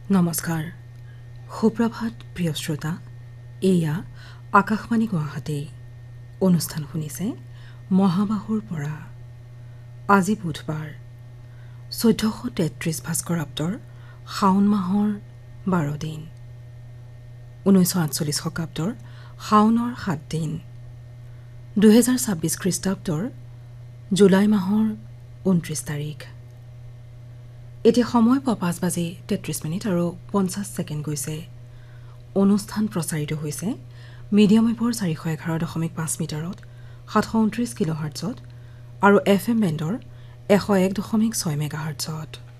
নমস্কাৰ সুপ্ৰভাত প্ৰিয় শ্ৰোতা এয়া আকাশবাণী গুৱাহাটী অনুষ্ঠান শুনিছে মহাবাহুৰ পৰা আজি বুধবাৰ ১৪৩৩ ভাস্কৰাব্দৰ শাওণ মাহৰ ১২ দিন ১৯৪৮ শকাব্দৰ শাওণৰ ৭ দিন ২০২৬ খ্ৰীষ্টাব্দৰ জুলাই মাহৰ ২৯ তাৰিখ এতিয়া সময় ৫:৩৩ আৰু ৫০ ছেকেণ্ড গৈছে অনুষ্ঠান প্ৰচাৰিত হৈছে মিডিয়াম ৱেভৰ ৪১১.৫ মিটাৰত ৭২৯ কিলোহাৰ্টছত আৰু FM বেণ্ডৰ ১০১.৬ মেগাহাৰ্টছত